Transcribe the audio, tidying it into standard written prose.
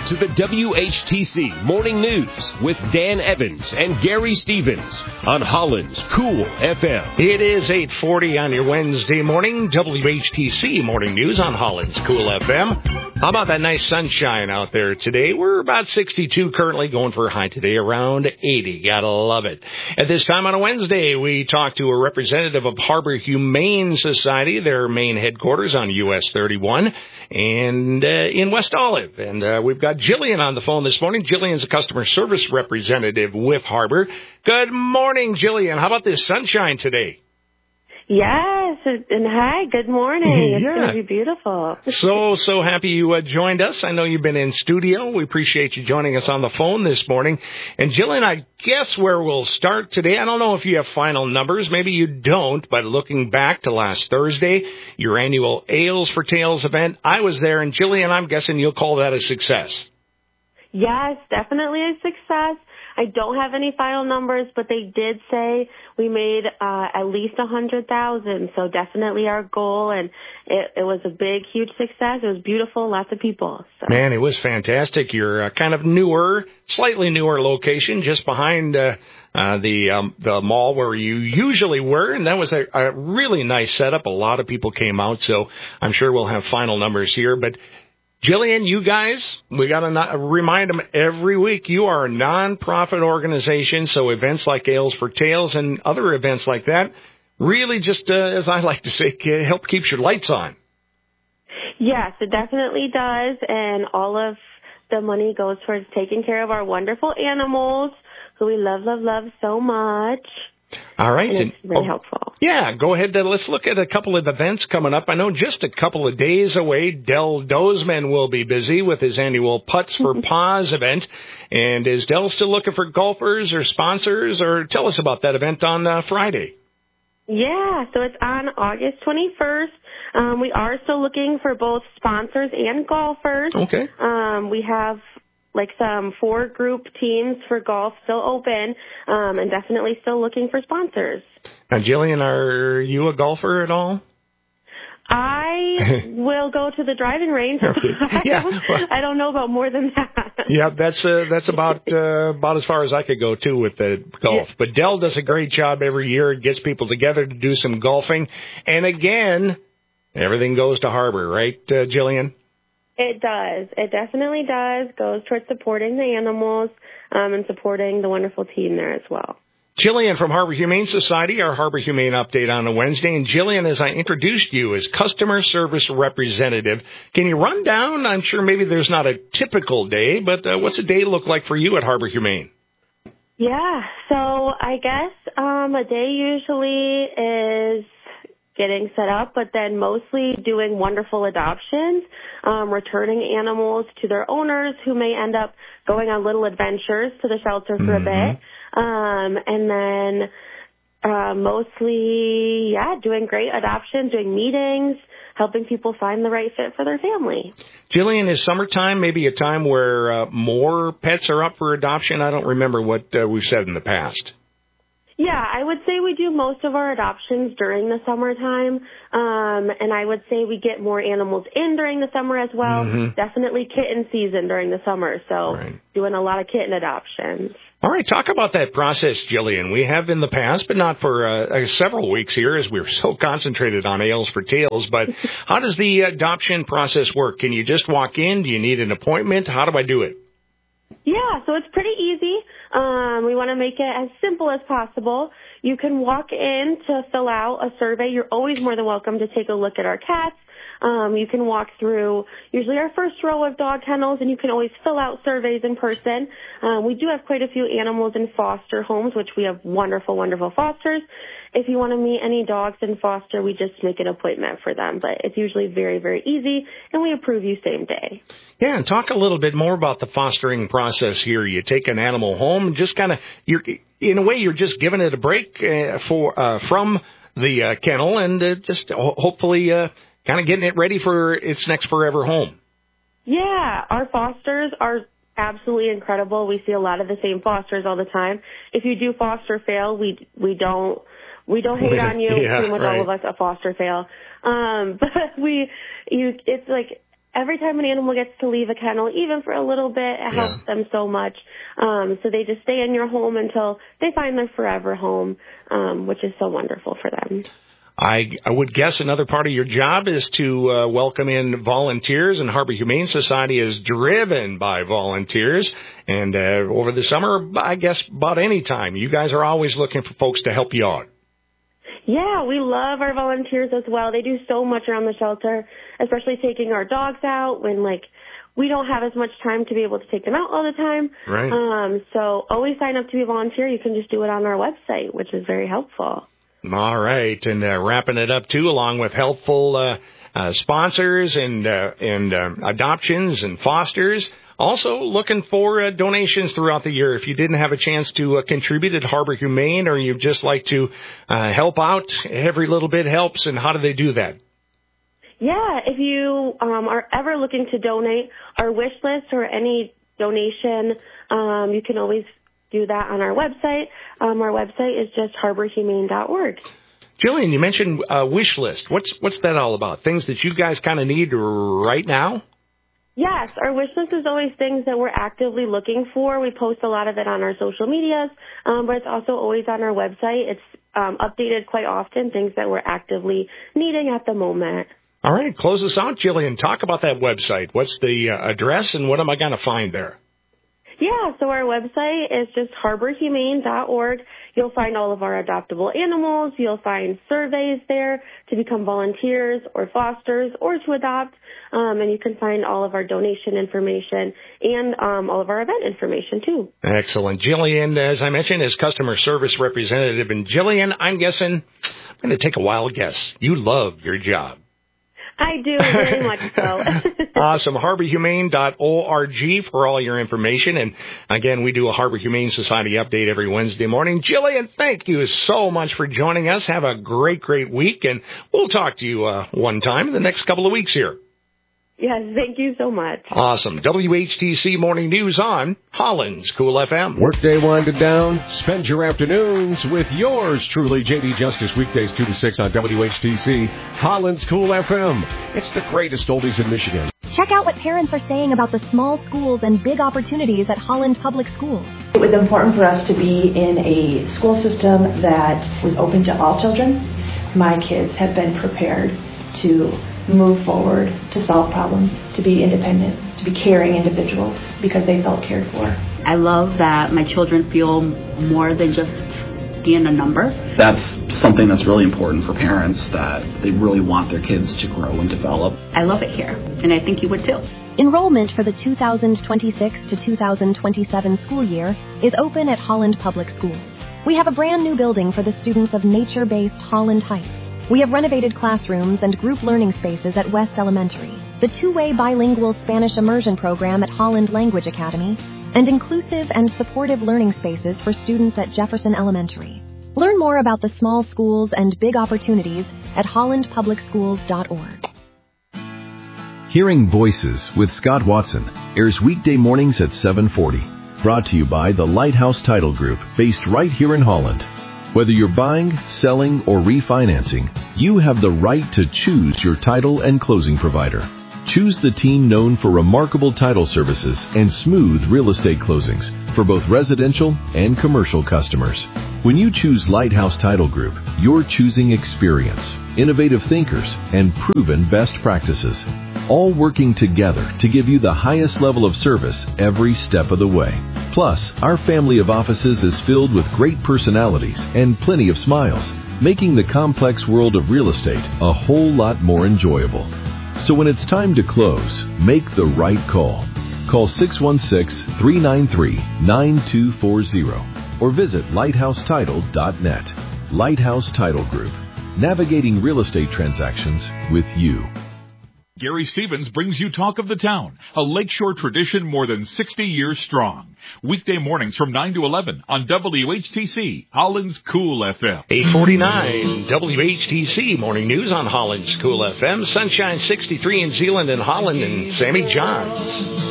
to the WHTC Morning News with Dan Evans and Gary Stevens on Holland's Cool FM. It is 8:40 on your Wednesday morning. WHTC Morning News on Holland's Cool FM. How about that nice sunshine out there today? We're about 62 currently, going for a high today around 80. Gotta love it. At this time on a Wednesday, we talk to a representative of Harbor Humane Society, their main headquarters on US 31 and in West Olive. And we've got Jillian on the phone this morning. Jillian's a customer service representative with Harbor. Good morning, Jillian. How about this sunshine today? Yes, and hi, good morning. It's going to be beautiful. So happy you joined us. I know you've been in studio. We appreciate you joining us on the phone this morning. And Jillian, I guess where we'll start today, I don't know if you have final numbers. Maybe you don't, but looking back to last Thursday, your annual Ales for Tails event, I was there. And Jillian, I'm guessing you'll call that a success. Yes, definitely a success. I don't have any final numbers, but they did say we made at least 100,000. So definitely our goal, and it was a big, huge success. It was beautiful, lots of people. So. Man, it was fantastic. You're kind of newer, slightly newer location, just behind the mall where you usually were, and that was a really nice setup. A lot of people came out, so I'm sure we'll have final numbers here, but. Jillian, you guys, we got to remind them every week, you are a non-profit organization, so events like Ales for Tails and other events like that really just, as I like to say, help keep your lights on. Yes, it definitely does, and all of the money goes towards taking care of our wonderful animals who we love, love, love so much. All right. And it's very helpful. Yeah, go ahead. Let's look at a couple of events coming up. I know just a couple of days away, Del Dozeman will be busy with his annual Putts for Paws event. And is Del still looking for golfers or sponsors? Or tell us about that event on Friday. Yeah, so it's on August 21st. We are still looking for both sponsors and golfers. Okay. We have some 4 group teams for golf still open, and definitely still looking for sponsors. Now, Jillian, are you a golfer at all? I will go to the driving range. I don't know about more than that. Yeah, that's about as far as I could go too with the golf. Yeah. But Del does a great job every year. It gets people together to do some golfing, and again, everything goes to Harbor, right, Jillian? It does. It definitely does. Goes towards supporting the animals and supporting the wonderful team there as well. Jillian from Harbor Humane Society, our Harbor Humane update on a Wednesday. And Jillian, as I introduced you as customer service representative, can you run down? I'm sure maybe there's not a typical day, but what's a day look like for you at Harbor Humane? Yeah. So I guess a day usually is getting set up, but then mostly doing wonderful adoptions, returning animals to their owners who may end up going on little adventures to the shelter for a bit. And then mostly, doing great adoptions, doing meetings, helping people find the right fit for their family. Jillian, is summertime maybe a time where more pets are up for adoption? I don't remember what we've said in the past. Yeah, I would say we do most of our adoptions during the summertime, and I would say we get more animals in during the summer as well. Definitely kitten season during the summer, so doing a lot of kitten adoptions. All right, talk about that process, Jillian. We have in the past, but not for several weeks here as we're so concentrated on Ales for Tails, but how does the adoption process work? Can you just walk in? Do you need an appointment? How do I do it? Yeah, so it's pretty easy. We want to make it as simple as possible. You can walk in to fill out a survey. You're always more than welcome to take a look at our cats. You can walk through usually our first row of dog kennels, and you can always fill out surveys in person. We do have quite a few animals in foster homes, which we have wonderful, wonderful fosters. If you want to meet any dogs in foster, we just make an appointment for them. But it's usually very, very easy, and we approve you same day. Yeah, and talk a little bit more about the fostering process here. You take an animal home, just kind of, in a way, you're just giving it a break from the kennel and just hopefully kind of getting it ready for its next forever home. Yeah, our fosters are absolutely incredible. We see a lot of the same fosters all the time. If you do foster fail, we don't hate on you. Yeah, pretty much all of us a foster fail. But it's like every time an animal gets to leave a kennel, even for a little bit, it helps them so much. So they just stay in your home until they find their forever home, which is so wonderful for them. I would guess another part of your job is to welcome in volunteers, and Harbor Humane Society is driven by volunteers. And over the summer, I guess about any time, you guys are always looking for folks to help you out. Yeah, we love our volunteers as well. They do so much around the shelter, especially taking our dogs out when, we don't have as much time to be able to take them out all the time. Right. So always sign up to be a volunteer. You can just do it on our website, which is very helpful. All right, and wrapping it up, too, along with helpful sponsors and adoptions and fosters. Also looking for donations throughout the year. If you didn't have a chance to contribute at Harbor Humane, or you'd just like to help out, every little bit helps. And how do they do that? Yeah, if you are ever looking to donate, our wish list or any donation, you can always do that on our website. Our website is just harborhumane.org. Jillian, you mentioned wish list. What's that all about? Things that you guys kind of need right now? Yes, our wish list is always things that we're actively looking for. We post a lot of it on our social medias, but it's also always on our website. It's updated quite often, things that we're actively needing at the moment. All right, close us out, Jillian. Talk about that website. What's the address, and what am I going to find there? Yeah, so our website is just harborhumane.org. You'll find all of our adoptable animals. You'll find surveys there to become volunteers or fosters or to adopt. And you can find all of our donation information and all of our event information, too. Excellent. Jillian, as I mentioned, is customer service representative. And Jillian, I'm going to take a wild guess. You love your job. I do, very much so. Awesome. HarborHumane.org for all your information. And, again, we do a Harbor Humane Society update every Wednesday morning. Jillian, thank you so much for joining us. Have a great, great week. And we'll talk to you one time in the next couple of weeks here. Yes, thank you so much. Awesome. WHTC Morning News on Holland's Cool FM. Workday winded down. Spend your afternoons with yours truly, J.D. Justice, weekdays 2 to 6 on WHTC, Holland's Cool FM. It's the greatest oldies in Michigan. Check out what parents are saying about the small schools and big opportunities at Holland Public Schools. It was important for us to be in a school system that was open to all children. My kids have been prepared to move forward, to solve problems, to be independent, to be caring individuals because they felt cared for. I love that my children feel more than just being a number. That's something that's really important for parents, that they really want their kids to grow and develop. I love it here, and I think you would too. Enrollment for the 2026 to 2027 school year is open at Holland Public Schools. We have a brand new building for the students of nature-based Holland Heights. We have renovated classrooms and group learning spaces at West Elementary, the two-way bilingual Spanish immersion program at Holland Language Academy, and inclusive and supportive learning spaces for students at Jefferson Elementary. Learn more about the small schools and big opportunities at hollandpublicschools.org. Hearing Voices with Scott Watson airs weekday mornings at 7:40. Brought to you by the Lighthouse Title Group, based right here in Holland. Whether you're buying, selling, or refinancing, you have the right to choose your title and closing provider. Choose the team known for remarkable title services and smooth real estate closings for both residential and commercial customers. When you choose Lighthouse Title Group, you're choosing experience, innovative thinkers, and proven best practices, all working together to give you the highest level of service every step of the way. Plus, our family of offices is filled with great personalities and plenty of smiles, making the complex world of real estate a whole lot more enjoyable. So when it's time to close, make the right call. Call 616-393-9240 or visit lighthousetitle.net. Lighthouse Title Group, navigating real estate transactions with you. Gary Stevens brings you Talk of the Town, a lakeshore tradition more than 60 years strong. Weekday mornings from 9 to 11 on WHTC, Holland's Cool FM. 8:49, WHTC Morning News on Holland's Cool FM. Sunshine 63 in Zeeland and Holland, and Sammy Johns.